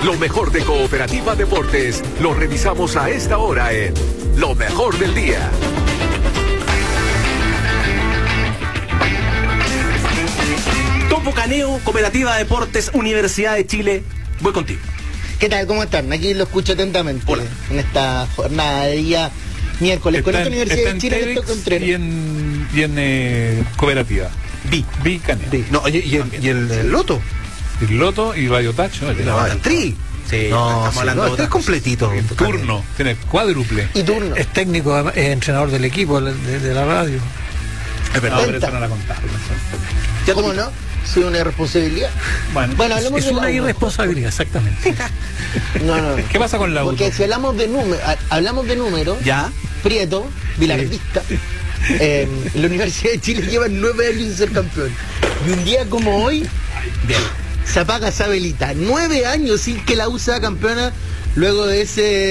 Lo mejor de Cooperativa Deportes lo revisamos a esta hora en Lo Mejor del Día. Topo Caneo, Cooperativa Deportes, Universidad de Chile. Voy contigo. ¿Qué tal? ¿Cómo están? Aquí lo escucho atentamente. Hola. En esta jornada de día miércoles con esta Universidad de Chile que está Contreras. Y en Cooperativa. Vi Caneo. No, y el Loto. El Loto y Radio Tacho. El Tri. Sí, No, estamos hablando de este es otra completito. Turno, tiene cuádruple. Y turno. Es técnico, es entrenador del equipo de la radio. Es verdad, pero Venta. eso no la contamos. ¿Ya cómo no? Sí, una irresponsabilidad. Bueno, hablemos Es de una la U. irresponsabilidad, exactamente. No. ¿qué pasa con la U? Porque si hablamos de números, Ya. Prieto, Vilardista, la Universidad de Chile lleva 9 años sin ser campeón. Y un día como hoy, Bien. se apaga esa velita. 9 años sin que la U sea campeona luego de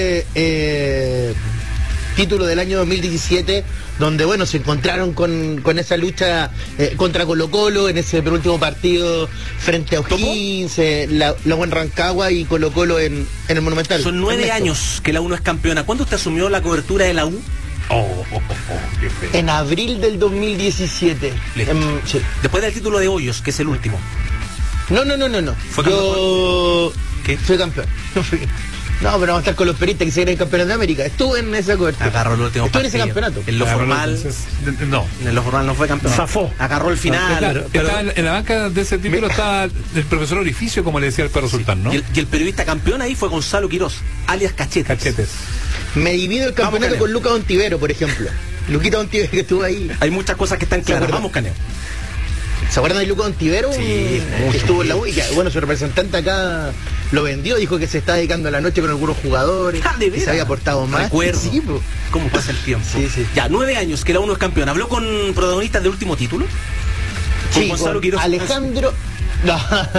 ese título del año 2017, donde bueno, se encontraron con esa lucha contra Colo-Colo en ese penúltimo partido frente a O'Higgins, la U en Rancagua y Colo-Colo en el Monumental. Son 9 Ernesto. años que la U no es campeona. ¿Cuándo usted asumió la cobertura de la U? Qué feo. En abril del 2017. Listo. Sí. Después del título de Hoyos, que es el último. No. ¿Fue Yo ¿Qué? fui campeón. No, pero vamos a estar con los periodistas que se creen campeones de América. Estuve en esa cobertura. Agarró el último Estuve en ese partido. campeonato. En lo formal. Entonces, no. En lo formal no fue campeón. Zafó. Agarró el final. Claro, estaba en la banca de ese título está el profesor Orificio, como le decía el perro Sultán, ¿no? Y el periodista campeón ahí fue Gonzalo Quirós, alias Cachetes. Cachetes. Me divido el campeonato Caneo. con Luca Ontivero, por ejemplo. Luquita Ontivero que estuvo ahí. Hay muchas cosas que están claras. acuerdan? Vamos, Caneo. ¿Se acuerdan de Luca Ontivero? Sí, Que estuvo en la U y que, bueno, su representante acá lo vendió, dijo que se está dedicando a la noche con algunos jugadores, Ah, ¿de que veras? se había portado mal. Recuerdo. Sí, po. ¿Cómo pasa el tiempo? Sí. Ya, 9 años que la U no es campeón. ¿Habló con protagonistas del último título? Sí, Gonzalo con Quirós. Alejandro. No,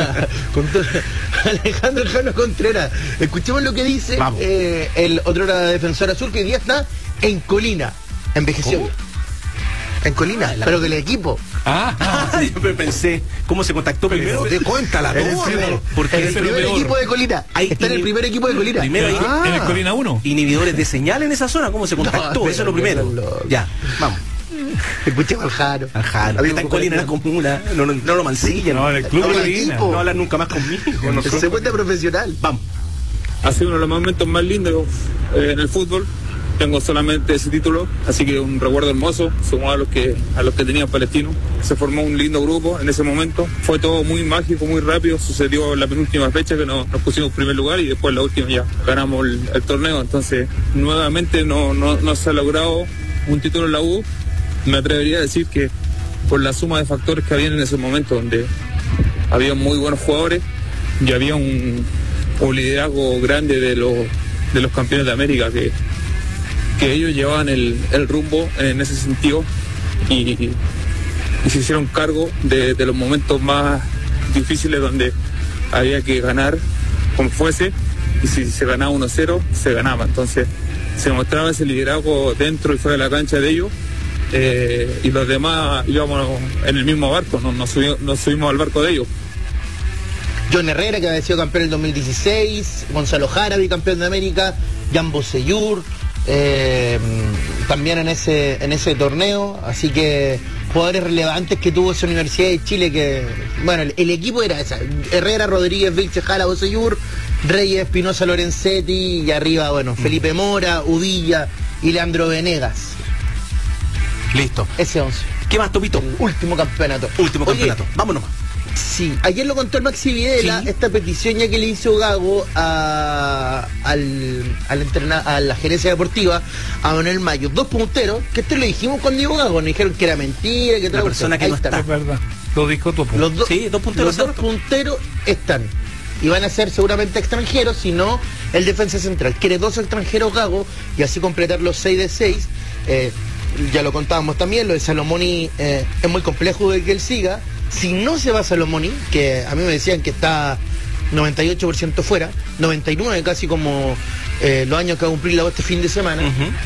Alejandro Jano Contreras. Escuchemos lo que dice Vamos. el otro defensor azul que hoy día está en Colina. Envejeció. ¿Cómo? En Colina, la- pero del equipo. Yo pensé, ¿cómo se contactó primero? Cuéntala En el todo. primer, porque en el ese es lo primer peor. equipo de Colina. Hay Está en el primer equipo de Colina. Primero hay En el Colina 1. inhibidores de señal en esa zona. ¿Cómo se contactó? No, Eso es lo primero. no. Ya, vamos. Escuchemos al Jaro. Al Jano. Había Está en un Colina, en la comuna. No lo mancillan. No, en el club No, el Colina. equipo. No hablan nunca más conmigo. No Se cuenta profesional. Vamos. Ha sido uno de los momentos más lindos en el fútbol. Tengo solamente ese título, así que un recuerdo hermoso, sumado a los que tenía Palestino. Se formó un lindo grupo en ese momento. Fue todo muy mágico, muy rápido. Sucedió en la penúltima fecha que nos pusimos en primer lugar y después en la última ya ganamos el torneo. Entonces, nuevamente no se ha logrado un título en la U. Me atrevería a decir que por la suma de factores que habían en ese momento, donde había muy buenos jugadores y había un liderazgo grande de los campeones de América que ellos llevaban el rumbo en ese sentido y se hicieron cargo de los momentos más difíciles donde había que ganar como fuese, y si se ganaba 1-0 se ganaba. Entonces se mostraba ese liderazgo dentro y fuera de la cancha de ellos, y los demás íbamos en el mismo barco, nos subimos al barco de ellos. John Herrera, que había sido campeón en el 2016, Gonzalo Jara, bicampeón de América, Jan Bosellur, también en ese torneo, así que jugadores relevantes que tuvo esa Universidad de Chile, que, bueno, el equipo era esa: Herrera, Rodríguez, Vilche, Jara, Bosellur, Reyes, Espinosa, Lorenzetti, y arriba, bueno, Felipe Mora, Uvilla y Leandro Venegas. Listo. Ese 11. ¿Qué más, Topito? Último campeonato. Último Oye, campeonato. Vámonos. Sí, ayer lo contó el Maxi Videla, Sí. esta petición ya que le hizo Gago a la gerencia deportiva, a Manuel Mayo, 2 punteros, que lo dijimos cuando llegó Gago, nos dijeron que era mentira, que La persona que ahí no está. Es verdad. Lo dijo Topo. Los dos, Sí, 2 punteros, los dos exacto. punteros están. Y van a ser seguramente extranjeros, si no el defensa central. Quiere 2 extranjeros Gago y así completar los 6 de 6. Ya lo contábamos también, lo de Salomoni es muy complejo de que él siga. Si no se va Salomoni, que a mí me decían que está 98% fuera, 99% casi como los años que va a cumplir este fin de semana,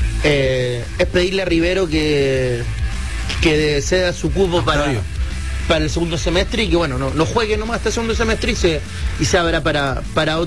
es pedirle a Rivero que ceda su cupo para el segundo semestre y que bueno, no juegue nomás este segundo semestre y se abra para